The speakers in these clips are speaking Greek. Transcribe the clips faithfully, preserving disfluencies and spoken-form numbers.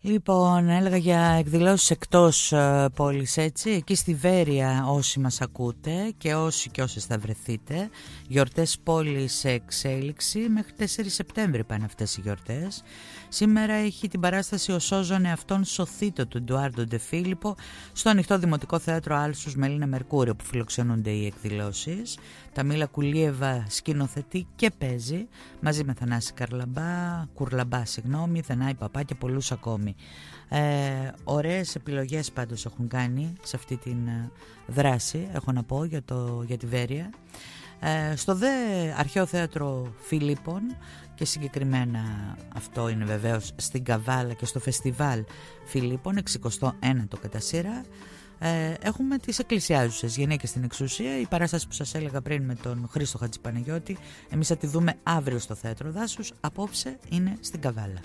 Λοιπόν, έλεγα για εκδηλώσεις εκτός uh, πόλης, έτσι. Εκεί στη Βέρεια, όσοι μας ακούτε και όσοι και όσες θα βρεθείτε, γιορτές πόλης σε εξέλιξη. Μέχρι τέσσερις Σεπτέμβρη πάνε αυτές οι γιορτές. Σήμερα έχει την παράσταση «Ο σώζον εαυτόν σωθήτο» του Ντουάρντο Ντε Φίλιππο στο ανοιχτό Δημοτικό Θέατρο Άλσους με Ελίνα Μερκούριο, που φιλοξενούνται οι εκδηλώσεις. Τα Μίλα Κουλίεβα σκηνοθετεί και παίζει μαζί με Θανάση Καρλαμπά, Κουρλαμπά, συγγνώμη, Θενάη Παπά και πολλούς ακόμη. Ε, ωραίες επιλογές πάντως έχουν κάνει σε αυτή τη δράση, έχω να πω, για, το, για τη Βέρεια. Ε, στο δε Αρχαίο Θέατρο Φιλίππων, και συγκεκριμένα αυτό είναι βεβαίως στην Καβάλα και στο Φεστιβάλ Φιλίππων, εξηκοστό ένατο κατά σειρά, ε, έχουμε τις εκκλησιάζουσες γυναίκες στην εξουσία. Η παράσταση που σας έλεγα πριν με τον Χρήστο Χατζηπαναγιώτη, εμείς θα τη δούμε αύριο στο Θέατρο Δάσους, απόψε είναι στην Καβάλα.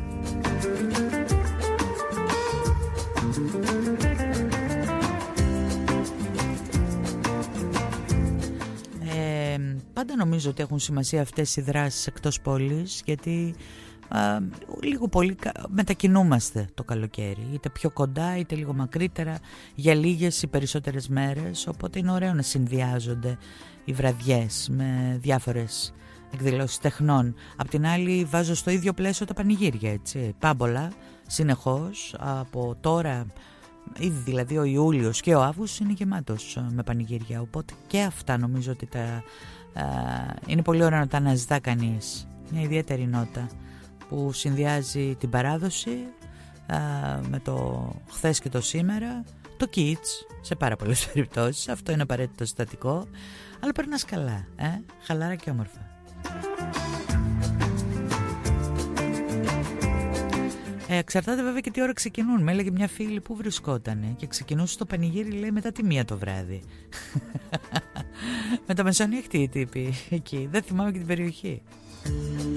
Ε, πάντα νομίζω ότι έχουν σημασία αυτές οι δράσεις εκτός πόλης, γιατί α, λίγο πολύ μετακινούμαστε το καλοκαίρι, είτε πιο κοντά είτε λίγο μακρύτερα, για λίγες ή περισσότερες μέρες, οπότε είναι ωραίο να συνδυάζονται οι βραδιές με διάφορες εκδηλώσεις τεχνών. Απ' την άλλη βάζω στο ίδιο πλαίσιο τα πανηγύρια, έτσι, πάμπολα συνεχώς από τώρα. Ήδη δηλαδή ο Ιούλιος και ο Αύγουστος είναι γεμάτος με πανηγύρια, οπότε και αυτά νομίζω ότι τα, α, είναι πολύ ωραίο να τα αναζητά κανείς. Μια ιδιαίτερη νότα που συνδυάζει την παράδοση α, με το χθες και το σήμερα, το kids σε πάρα πολλές περιπτώσεις, αυτό είναι απαραίτητο συστατικό, αλλά περνάς καλά, ε? Χαλάρα και όμορφα. Ε, εξαρτάται βέβαια και τι ώρα ξεκινούν. Με έλεγε μια φίλη που βρισκότανε και ξεκινούσε το πανηγύρι, λέει, μετά τη μία το βράδυ. Με τα μεσονύχτη οι τύποι εκεί. Δεν θυμάμαι και την περιοχή.